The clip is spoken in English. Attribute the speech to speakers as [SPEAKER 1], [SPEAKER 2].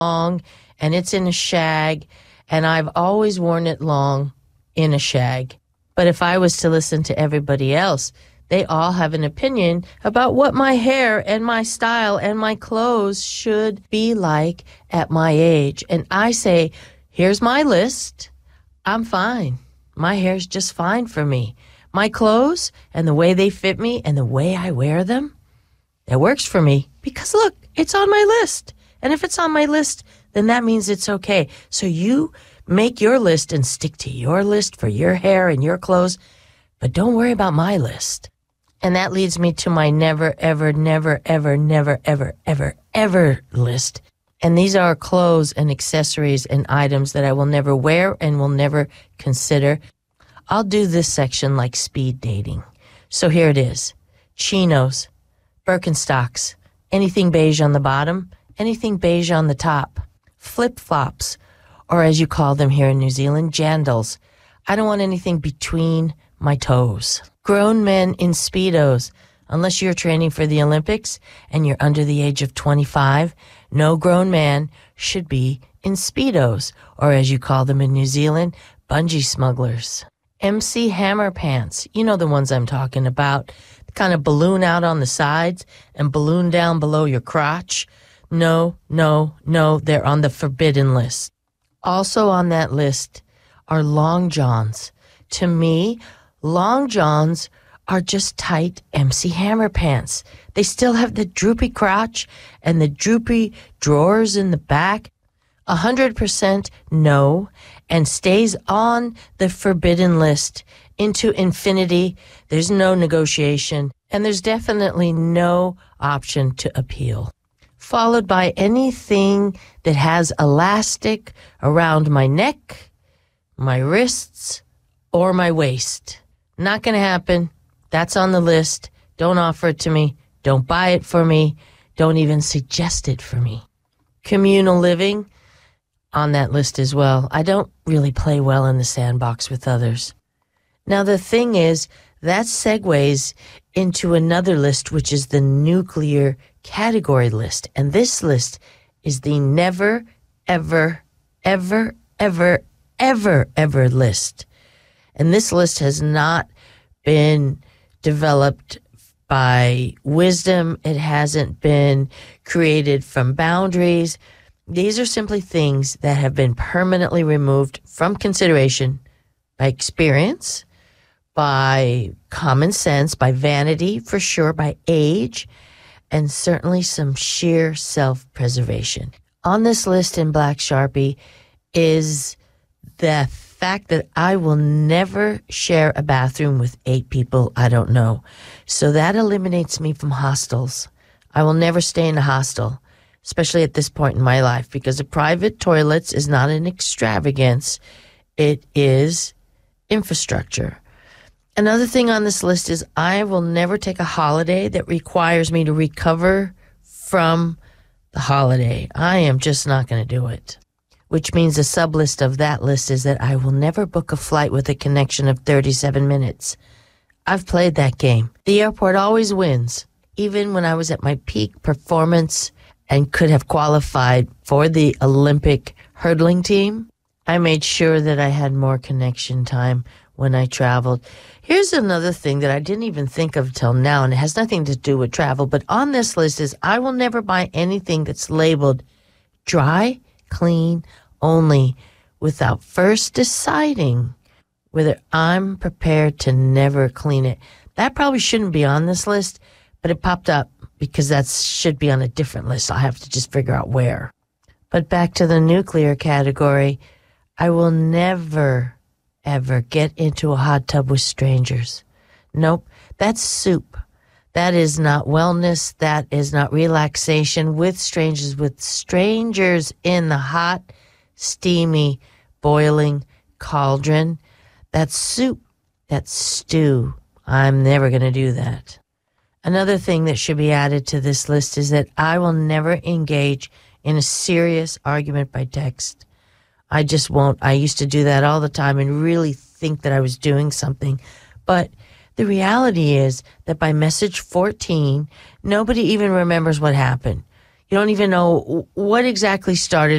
[SPEAKER 1] long and it's in a shag, and I've always worn it long in a shag. But if I was to listen to everybody else, they all have an opinion about what my hair and my style and my clothes should be like at my age. And I say, here's my list. I'm fine. My hair's just fine for me. My clothes and the way they fit me and the way I wear them, it works for me because look, it's on my list. And if it's on my list, then that means it's okay. So you make your list and stick to your list for your hair and your clothes, but don't worry about my list. And that leads me to my never, ever, never, ever, never, ever, ever, ever list. And these are clothes and accessories and items that I will never wear and will never consider. I'll do this section like speed dating. So here it is. Chinos, Birkenstocks, anything beige on the bottom, anything beige on the top. Flip-flops, or as you call them here in New Zealand, jandals. I don't want anything between my toes. Grown men in Speedos. Unless you're training for the Olympics and you're under the age of 25, no grown man should be in Speedos, or as you call them in New Zealand, bungee smugglers. MC Hammer pants. You know the ones I'm talking about. Kind of balloon out on the sides and balloon down below your crotch. No, no, no, they're on the forbidden list. Also on that list are long johns. To me, long johns are just tight MC Hammer pants. They still have the droopy crotch and the droopy drawers in the back. 100% no, and stays on the forbidden list into infinity. There's no negotiation, and there's definitely no option to appeal. Followed by anything that has elastic around my neck, my wrists, or my waist. Not going to happen. That's on the list. Don't offer it to me. Don't buy it for me. Don't even suggest it for me. Communal living, on that list as well. I don't really play well in the sandbox with others. Now the thing is, that segues into another list, which is the nuclear category list. And this list is the never, ever, ever, ever, ever, ever list. And this list has not been developed by wisdom. It hasn't been created from boundaries. These are simply things that have been permanently removed from consideration by experience, by common sense, by vanity, for sure, by age, and certainly some sheer self-preservation. On this list in Black Sharpie is the fact that I will never share a bathroom with 8 people I don't know. So that eliminates me from hostels. I will never stay in a hostel, especially at this point in my life, because a private toilets is not an extravagance. It is infrastructure. Another thing on this list is I will never take a holiday that requires me to recover from the holiday. I am just not going to do it. Which means a sub-list of that list is that I will never book a flight with a connection of 37 minutes. I've played that game. The airport always wins. Even when I was at my peak performance and could have qualified for the Olympic hurdling team, I made sure that I had more connection time when I traveled. Here's another thing that I didn't even think of till now, and it has nothing to do with travel, but on this list is I will never buy anything that's labeled dry, clean, only, without first deciding whether I'm prepared to never clean it. That probably shouldn't be on this list, but it popped up because that should be on a different list. I'll have to just figure out where. But back to the nuclear category, I will never, ever get into a hot tub with strangers. Nope, that's soup. That is not wellness. That is not relaxation with strangers in the hot, steamy, boiling cauldron. That's soup. That's stew. I'm never going to do that. Another thing that should be added to this list is that I will never engage in a serious argument by text. I just won't. I used to do that all the time and really think that I was doing something. But the reality is that by message 14, nobody even remembers what happened. You don't even know what exactly started